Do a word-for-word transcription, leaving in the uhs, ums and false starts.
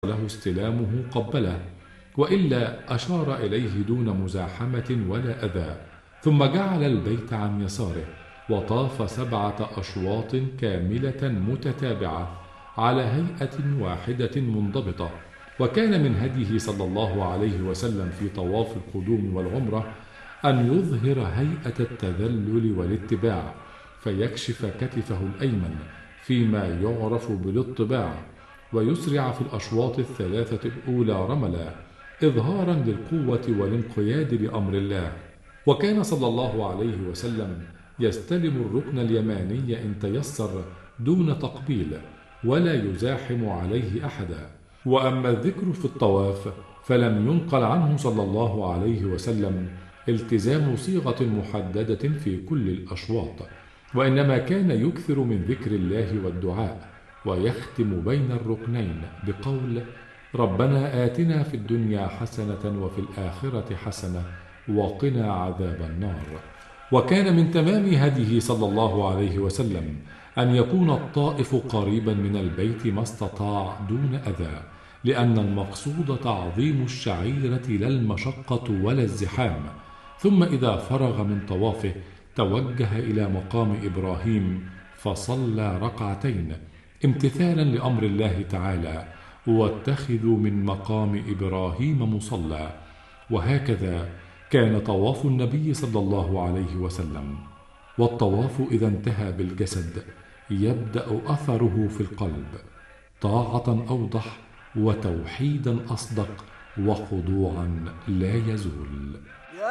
له استلامه قبله، وإلا أشار إليه دون مزاحمة ولا أذى، ثم جعل البيت عن يساره، وطاف سبعة أشواط كاملة متتابعة على هيئة واحدة منضبطة. وكان من هديه صلى الله عليه وسلم في طواف القدوم والعمرة أن يظهر هيئة التذلل والاتباع، فيكشف كتفه الأيمن فيما يعرف بالاطباع، ويسرع في الأشواط الثلاثة الأولى رملا، إظهارا للقوة والانقياد لأمر الله. وكان صلى الله عليه وسلم يستلم الركن اليماني إن تيسر دون تقبيل، ولا يزاحم عليه أحدا. وأما الذكر في الطواف فلم ينقل عنه صلى الله عليه وسلم التزام صيغة محددة في كل الأشواط، وإنما كان يكثر من ذكر الله والدعاء، ويختم بين الركنين بقول: ربنا آتنا في الدنيا حسنة وفي الآخرة حسنة وقنا عذاب النار. وكان من تمام هديه صلى الله عليه وسلم أن يكون الطائف قريبا من البيت ما استطاع دون أذى، لأن المقصود تعظيم الشعيرة لا المشقة ولا الزحام. ثم إذا فرغ من طوافه توجه إلى مقام إبراهيم فصلى ركعتين امتثالا لأمر الله تعالى: واتخذوا من مقام إبراهيم مصلى. وهكذا كان طواف النبي صلى الله عليه وسلم. والطواف إذا انتهى بالجسد يبدأ أثره في القلب، طاعة أوضح وتوحيدا أصدق وخضوعا لا يزول.